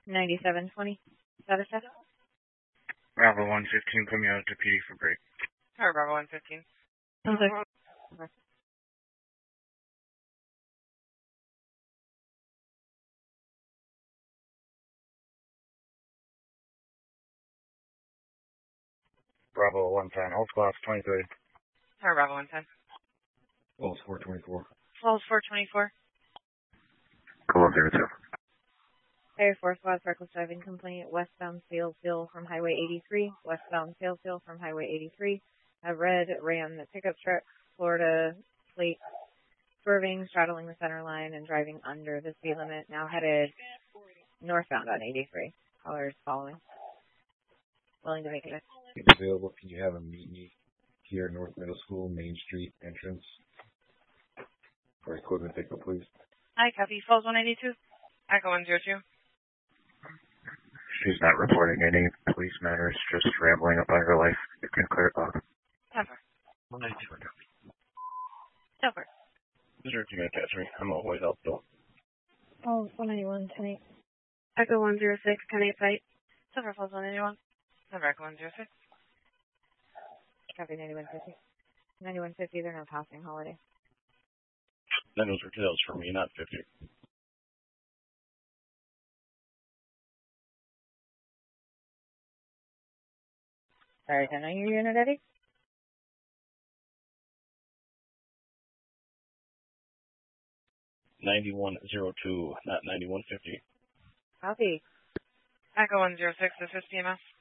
9720. Status check. Bravo 115, put me out to PD for break. Alright, Bravo 115. Okay. Bravo 110, hold class 23. Alright, Bravo 110. Falls 424. Falls 424. Call 02. Air Force Squad reckless driving complaint. Westbound Salesville from Highway 83. Westbound Salesville from Highway 83. A red Ram pickup truck, Florida plate, swerving, straddling the center line, and driving under the speed limit. Now headed northbound on 83. Callers following. Willing to make it. If available, can you have him meet me here, North Middle School, Main Street entrance for equipment pickup, please? Hi, copy. Falls 182. Echo 102. She's not reporting any police matters, just rambling about her life. You can clear it off. Temper. 192 for copy. Temper. Sure, if you can catch me, I'm always help though. Oh, 191, 10-8. Echo 106, 10-8 site. Temper, Falls 181. Temper, Echo 106. Copy 9150. 9150, they're not passing holiday. Then those were kills for me, not 50. Sorry, can I hear your unit, Eddie? $91.02, not $91.50. Copy. Echo 106, this is CMS.